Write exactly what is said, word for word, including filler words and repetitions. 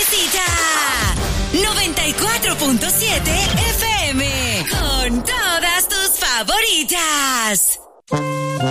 visita noventa y cuatro punto siete F M con todas tus favoritas.